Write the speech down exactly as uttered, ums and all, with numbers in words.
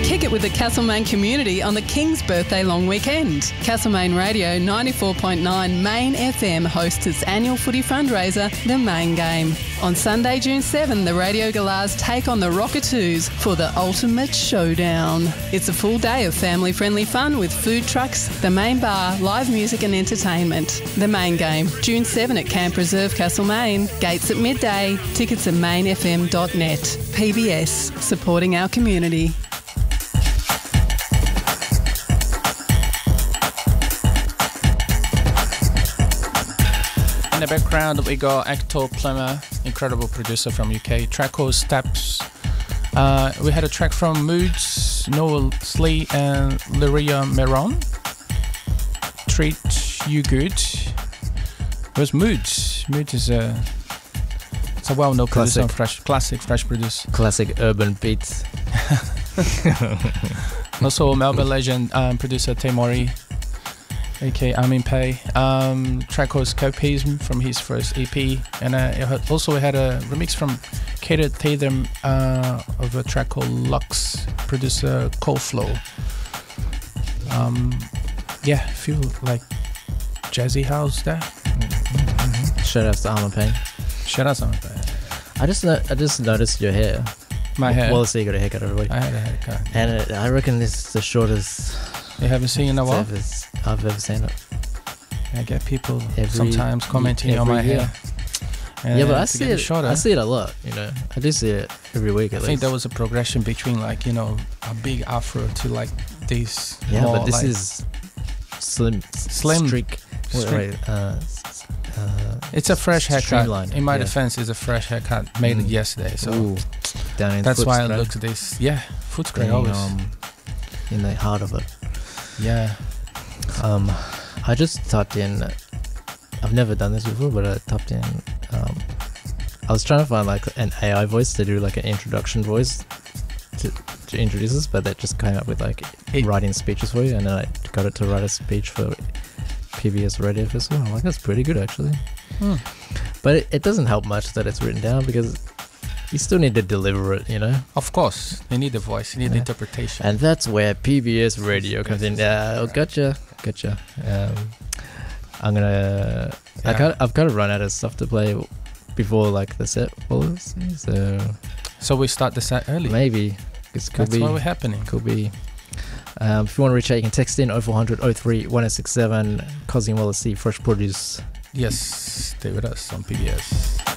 Kick it with the Castlemaine community on the King's Birthday long weekend. Castlemaine Radio ninety-four point nine Main F M hosts its annual footy fundraiser, The Main Game. On Sunday, June seventh, the Radio Galahs take on the Rockatoos for the ultimate showdown. It's a full day of family-friendly fun with food trucks, the main bar, live music and entertainment. The Main Game, June seventh at Camp Reserve, Castlemaine. Gates at midday. Tickets at main f m dot net. P B S, supporting our community. In the background, we got Hector Plummer, incredible producer from U K. Track called Steps. Uh, we had a track from Moods, Noel Slee, and Lyria Meron. Treat You Good. It was Moods. Moods is a, it's a well-known producer, fresh, classic, fresh producer. Classic urban beats. Also, Melbourne legend um, producer Tamori, aka Amin Pei. Um, track called Scopism from his first E P, and uh, it had, also we had a remix from Kater Tatham uh, of a track called Lux, producer Cold Flow. Um, yeah, feel like jazzy house there. Mm-hmm. Shout out to Amin Pei. Shout out to Amin Pei. I just no- I just noticed your hair. My hair. Well, so you got a haircut every week. I had a haircut, and it, I reckon this is the shortest. You haven't seen in a while? I've ever seen it. I get people every, sometimes commenting on my year. hair. And yeah, but I see it. Shorter. I see it a lot. You know, I do see it every week. At I least. think there was a progression between like you know a big afro to like this. Yeah, more but this like is slim, slim streak. streak. Wait, uh, uh, it's a fresh haircut. In my yeah. defense, it's a fresh haircut made mm. yesterday. So Ooh, down in that's why spray. it looks this. Yeah, foot spray always. Um, in the heart of it. Yeah. Um, I just typed in. I've never done this before, but I typed in. Um, I was trying to find like an A I voice to do like an introduction voice to, to introduce us, but that just came up with like it, writing speeches for you, and then I got it to write a speech for P B S Radio Festival. I'm like, that's pretty good actually. Hmm. But it, it doesn't help much that it's written down because you still need to deliver it, you know? Of course. You need the voice, you need yeah. the interpretation. And that's where P B S Radio comes in. Yeah, oh, gotcha, gotcha. Um, I'm gonna... Yeah. I can't, I've got to run out of stuff to play before like the set follows. So so we start the set early? Maybe. This could that's be, what we're happening. Could be. Um, if you want to reach out, you can text in oh four hundred oh three one oh six seven. Cosing Wallace, Fresh Produce. Yes, stay with us on P B S.